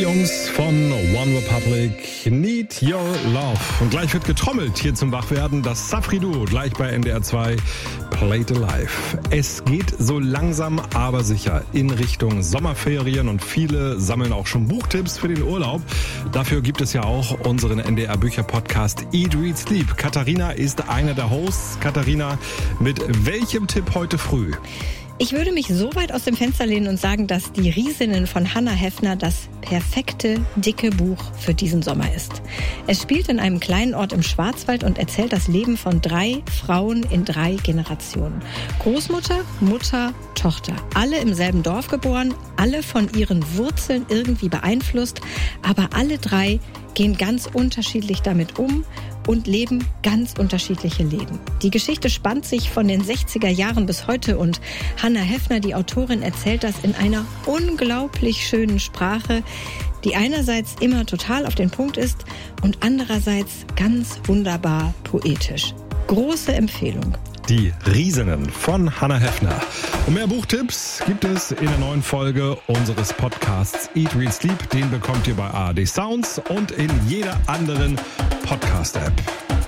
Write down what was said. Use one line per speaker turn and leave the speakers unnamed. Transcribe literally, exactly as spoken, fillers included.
Jungs von One Republic, Need Your Love. Und gleich wird getrommelt hier zum Wachwerden. Das Safri-Duo gleich bei N D R zwei, Played Alive. Es geht so langsam, aber sicher in Richtung Sommerferien und viele sammeln auch schon Buchtipps für den Urlaub. Dafür gibt es ja auch unseren N D R-Bücher-Podcast Eat, Read, Sleep. Katharina ist eine der Hosts. Katharina, mit welchem Tipp heute früh?
Ich würde mich so weit aus dem Fenster lehnen und sagen, dass die Riesinnen von Hannah Heffner das perfekte, dicke Buch für diesen Sommer ist. Es spielt in einem kleinen Ort im Schwarzwald und erzählt das Leben von drei Frauen in drei Generationen. Großmutter, Mutter, Tochter. Alle im selben Dorf geboren, alle von ihren Wurzeln irgendwie beeinflusst, aber alle drei gehen ganz unterschiedlich damit um und leben ganz unterschiedliche Leben. Die Geschichte spannt sich von den sechziger Jahren bis heute und Hannah Heffner, die Autorin, erzählt das in einer unglaublich schönen Sprache, die einerseits immer total auf den Punkt ist und andererseits ganz wunderbar poetisch. Große Empfehlung.
Die Riesinnen von Hannah Heffner. Und mehr Buchtipps gibt es in der neuen Folge unseres Podcasts Eat, Read, Sleep. Den bekommt ihr bei A R D Sounds und in jeder anderen Podcast-App.